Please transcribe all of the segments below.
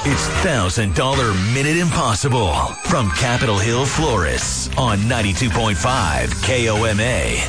It's $1,000 Minute Impossible from Capitol Hill Florists on 92.5 KOMA.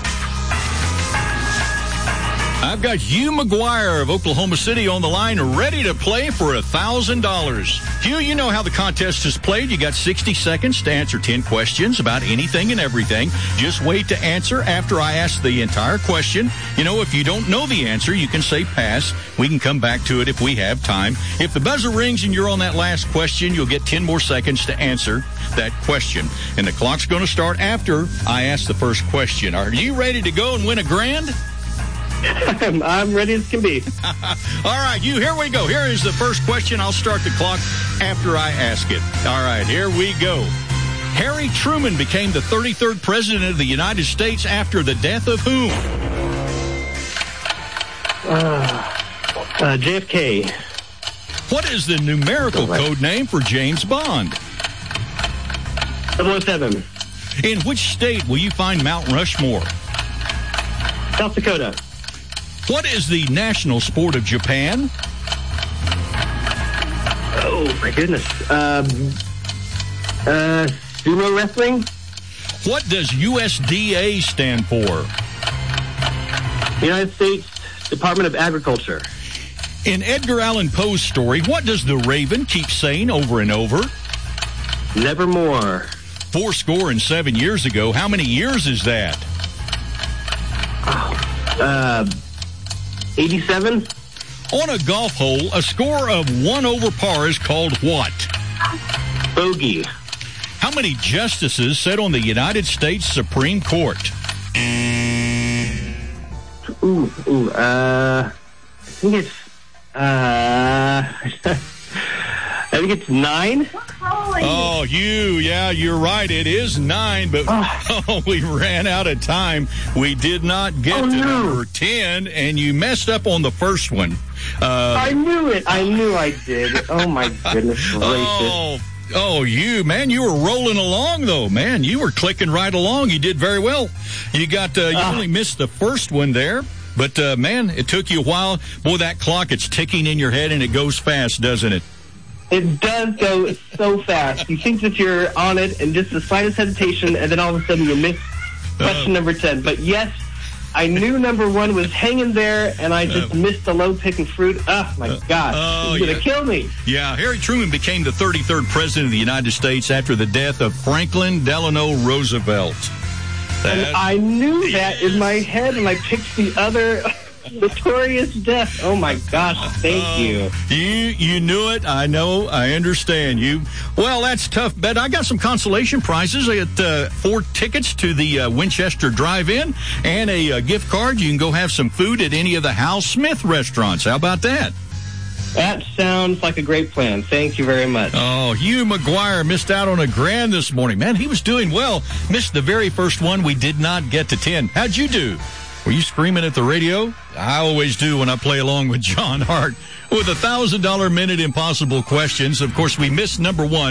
I've got Hugh McGuire of Oklahoma City on the line, ready to play for $1,000. Hugh, you know how the contest is played. You got 60 seconds to answer 10 questions about anything and everything. Just wait to answer after I ask the entire question. You know, if you don't know the answer, you can say pass. We can come back to it if we have time. If the buzzer rings and you're on that last question, you'll get 10 more seconds to answer that question. And the clock's going to start after I ask the first question. Are you ready to go and win a grand? I'm ready as can be. All right, here we go. Here is the first question. I'll start the clock after I ask it. All right, here we go. Harry Truman became the 33rd president of the United States after the death of whom? JFK. What is the numerical code name for James Bond? 007. In which state will you find Mount Rushmore? South Dakota. What is the national sport of Japan? Oh, my goodness. Sumo wrestling? What does USDA stand for? United States Department of Agriculture. In Edgar Allan Poe's story, what does the raven keep saying over and over? Nevermore. 7 years ago. How many years is that? 87. On a golf hole, a score of 1 over par is called what? Bogey. How many justices sit on the United States Supreme Court? I think it's 9. Oh, you're right. It is 9, but we ran out of time. We did not get to number 10, and you messed up on the first one. I knew it. I knew I did. Oh, my goodness gracious. You were rolling along, though, man. You were clicking right along. You did very well. You got, you only missed the first one there. But, man, it took you a while. Boy, that clock, it's ticking in your head, and it goes fast, doesn't it? It does go so fast. You think that you're on it, and just the slightest hesitation, and then all of a sudden you miss question number 10. But, yes, I knew number 1 was hanging there, and I just missed the low-picking fruit. Oh, my gosh. It's going to kill me. Yeah, Harry Truman became the 33rd president of the United States after the death of Franklin Delano Roosevelt. And I knew that in my head, and I picked the other notorious death. Oh, my gosh. Thank you. You knew it. I know. I understand you. Well, that's tough, but I got some consolation prizes. I got 4 tickets to the Winchester Drive-In and a gift card. You can go have some food at any of the Hal Smith restaurants. How about that? That sounds like a great plan. Thank you very much. Oh, Hugh McGuire missed out on a grand this morning. Man, he was doing well. Missed the very first one. We did not get to 10. How'd you do? Were you screaming at the radio? I always do when I play along with John Hart with $1,000 Minute Impossible questions. Of course, we missed number 1.